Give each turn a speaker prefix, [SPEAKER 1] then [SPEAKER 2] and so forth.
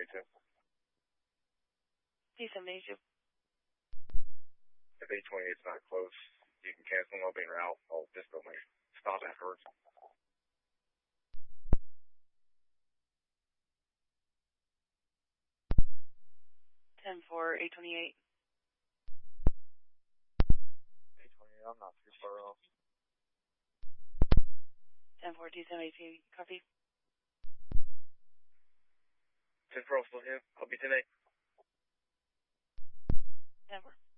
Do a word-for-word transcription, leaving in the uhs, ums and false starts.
[SPEAKER 1] eighty-two.
[SPEAKER 2] D seven eighty-two.
[SPEAKER 1] If eight twenty-eight's not close, you can cancel them. I'll be en route. I'll just go make stop afterwards.
[SPEAKER 2] ten four, eight twenty-eight.
[SPEAKER 1] eight twenty-eight, I'm not too far off.
[SPEAKER 2] ten four, D seven eighty-two, copy.
[SPEAKER 1] ten four, I'll still here. I'll be ten eight.
[SPEAKER 2] ten four.